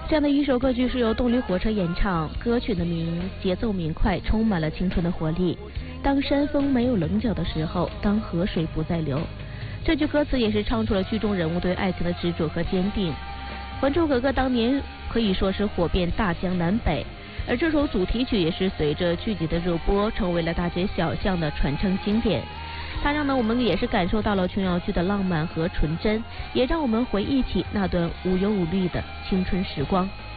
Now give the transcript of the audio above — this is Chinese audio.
这样的一首歌曲是由动力火车演唱，歌曲的节奏明快，充满了青春的活力。当山峰没有棱角的时候，当河水不再流。这句歌词也是唱出了剧中人物对爱情的执着和坚定。《还珠格格》当年可以说是火遍大江南北，而这首主题曲也是随着剧集的热播，成为了大街小巷的传承经典。它让我们也是感受到了琼瑶剧的浪漫和纯真，也让我们回忆起那段无忧无虑的青春时光。